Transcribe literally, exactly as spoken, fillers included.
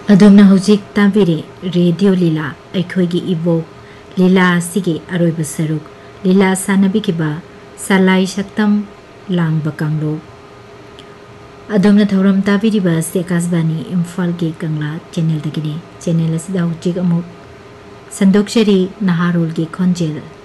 अदुमना हुजिक ताबिरे radio लीला अखोगी इबोक लीला सिगे अरोइब सरुक लीला सानबी किबा सलाई सक्तम लांग बकांगलो अदुमना थौरम ताबिरिबा सेकासबानी इम्फाल के कंगला चैनल दगिने चैनल असिदा हुजिक अमुक संदोक्शरी नहारोल के खोंजेल